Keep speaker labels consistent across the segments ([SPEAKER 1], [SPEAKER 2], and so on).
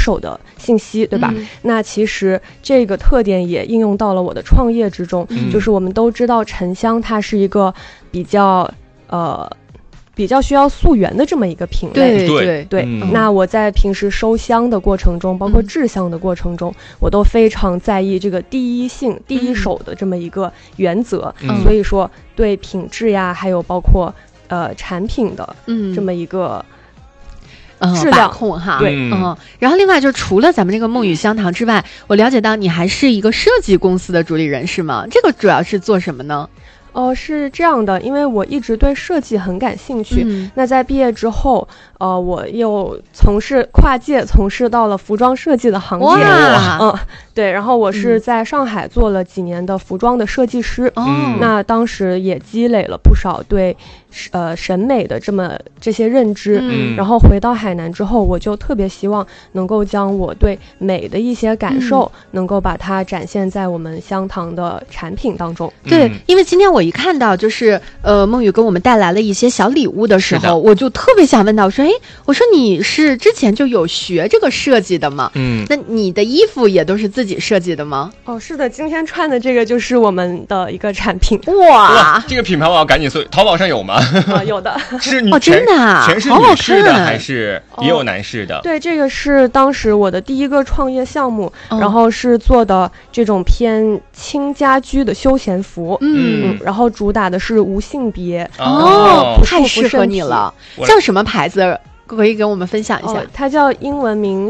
[SPEAKER 1] 手的信息，对吧？那其实这个特点也应用到了我的创业之中，就是我们都知道沉香它是一个比较需要溯源的这么一个品类，对。那我在平时收香的过程中，包括制香的过程中，我都非常在意这个第一性、第一手的这么一个原则。所以说，对品质呀，还有包括产品的这么一个质量
[SPEAKER 2] 控哈。
[SPEAKER 1] 对，
[SPEAKER 2] 然后另外就除了咱们这个梦雨香堂之外，我了解到你还是一个设计公司的主理人，是吗？这个主要是做什么呢？
[SPEAKER 1] 是这样的，因为我一直对设计很感兴趣。那在毕业之后，我又跨界从事到了服装设计的行业。对，然后我是在上海做了几年的服装的设计师。那当时也积累了不少对审美的这些认知。然后回到海南之后，我就特别希望能够将我对美的一些感受，能够把它展现在我们香堂的产品当中。
[SPEAKER 2] 对，因为今天我一看到就是梦雨给我们带来了一些小礼物的时候，我就特别想问到说，我说你是之前就有学这个设计的吗？那你的衣服也都是自己设计的吗？
[SPEAKER 1] 是的，今天穿的这个就是我们的一个产品。
[SPEAKER 3] 哇，这个品牌我要赶紧搜，淘宝上有吗？
[SPEAKER 1] 有的。
[SPEAKER 3] 是你
[SPEAKER 2] 真的啊？
[SPEAKER 3] 全是女士的还是也有男士的？
[SPEAKER 1] 对，这个是当时我的第一个创业项目，然后是做的这种偏轻家居的休闲服。然后主打的是无性别。
[SPEAKER 2] 太适合你了。叫什么牌子？可以给我们分享一下。
[SPEAKER 1] 它叫英文名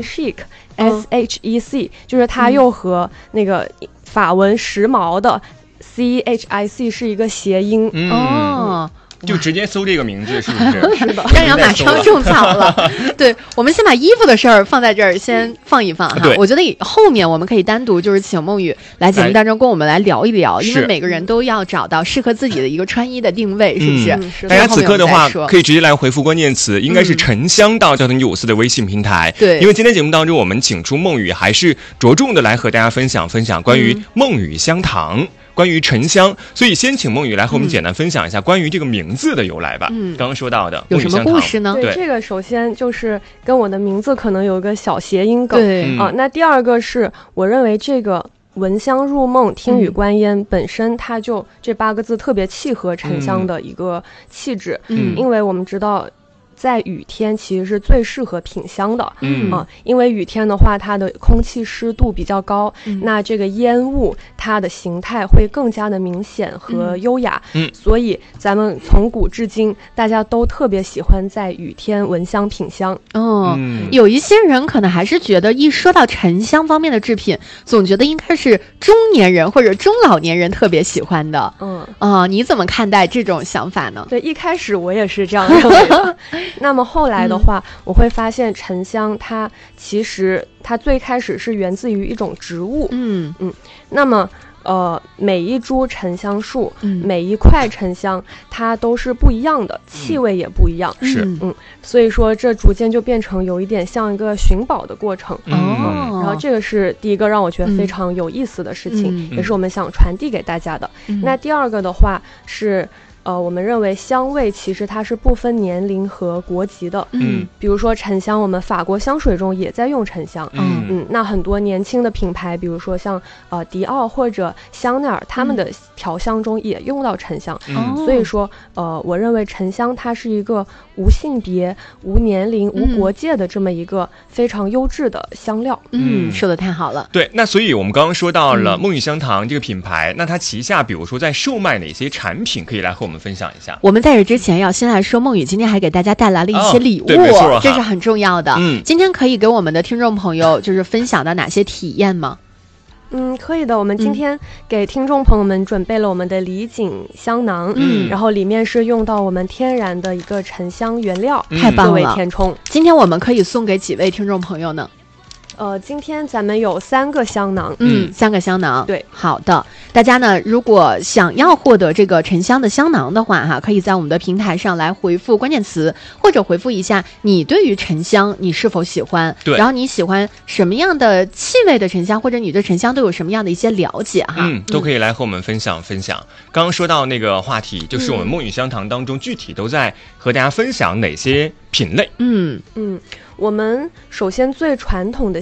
[SPEAKER 1] Chic，SHEC，就是它又和那个法文时髦的 CHIC 是一个谐音。
[SPEAKER 3] 就直接搜这个名字，是不是？
[SPEAKER 1] 是的，
[SPEAKER 2] 张扬马上种草了。对，我们先把衣服的事儿放在这儿，先放一放哈。我觉得后面我们可以单独就是请梦雨来节目当中跟我们来聊一聊，因为每个人都要找到适合自己的一个穿衣的定位，是不是？
[SPEAKER 3] 大家此刻的话可以直接来回复关键词，应该是沉香到交通954的微信平台。
[SPEAKER 2] 对，
[SPEAKER 3] 因为今天节目当中我们请出梦雨，还是着重的来和大家分享关于梦雨香堂。关于沉香，所以先请梦雨来和我们简单分享一下关于这个名字的由来吧。刚刚说到的
[SPEAKER 2] 有什么故事呢？
[SPEAKER 1] 对，这个首先就是跟我的名字可能有一个小谐音梗。那第二个是我认为这个闻香入梦，听雨观烟，本身它就这8个字特别契合沉香的一个气质。因为我们知道在雨天其实是最适合品香的。因为雨天的话它的空气湿度比较高，那这个烟雾它的形态会更加的明显和优雅。所以咱们从古至今大家都特别喜欢在雨天闻香品香。
[SPEAKER 2] 有一些人可能还是觉得一说到沉香方面的制品，总觉得应该是中年人或者中老年人特别喜欢的。你怎么看待这种想法呢？
[SPEAKER 1] 对，一开始我也是这样认为的。那么后来的话，我会发现沉香它其实它最开始是源自于一种植物。那么每一株沉香树，每一块沉香，它都是不一样的，气味也不一样。所以说这逐渐就变成有一点像一个寻宝的过程。然后这个是第一个让我觉得非常有意思的事情，也是我们想传递给大家的。那第二个的话是我们认为香味其实它是不分年龄和国籍的。比如说沉香，我们法国香水中也在用沉香。那很多年轻的品牌，比如说像迪奥或者香奈儿，他们的调香中也用到沉香。所以说我认为沉香它是一个无性别、无年龄、无国界的这么一个非常优质的香料。
[SPEAKER 2] 说得太好了。
[SPEAKER 3] 对，那所以我们刚刚说到了梦雨香堂这个品牌，那它旗下比如说在售卖哪些产品，可以来和我们分享一下。
[SPEAKER 2] 我们在这之前要先来说，梦雨今天还给大家带来了一些礼物，这是很重要的。今天可以给我们的听众朋友就是分享到哪些体验吗？
[SPEAKER 1] 可以的。我们今天给听众朋友们准备了我们的李锦香囊，然后里面是用到我们天然的一个沉香原料，
[SPEAKER 2] 太棒了，
[SPEAKER 1] 作为填充。
[SPEAKER 2] 今天我们可以送给几位听众朋友呢？
[SPEAKER 1] 今天咱们有3个香囊
[SPEAKER 2] ，3个香囊。
[SPEAKER 1] 对，
[SPEAKER 2] 好的，大家呢，如果想要获得这个沉香的香囊的话，可以在我们的平台上来回复关键词，或者回复一下你对于沉香你是否喜欢，
[SPEAKER 3] 对，
[SPEAKER 2] 然后你喜欢什么样的气味的沉香，或者你对沉香都有什么样的一些了解
[SPEAKER 3] 都可以来和我们分享。刚刚说到那个话题，就是我们梦雨香堂当中具体都在和大家分享哪些品类。
[SPEAKER 1] 我们首先最传统的